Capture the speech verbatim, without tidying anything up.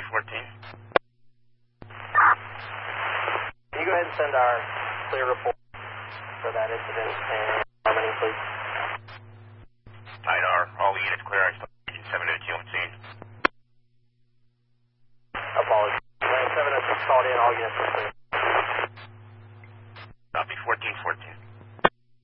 fourteen. Can you go ahead and send our clear report for that incident in Harmony, please? Tidar, all units clear. I still Agent seven oh two on scene. Apologies. seven oh six called in, all units are clear. Copy, fourteen fourteen.